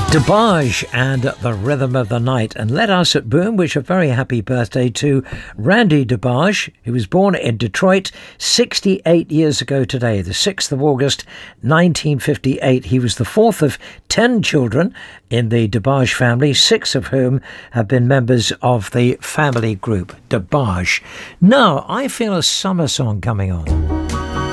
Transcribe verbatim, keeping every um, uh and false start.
DeBarge and The Rhythm of the Night. And let us at Boom wish a very happy birthday to Randy DeBarge, who was born in Detroit sixty-eight years ago today, the sixth of August nineteen fifty-eight. He was the fourth of ten children in the DeBarge family, six of whom have been members of the family group DeBarge. Now, I feel a summer song coming on.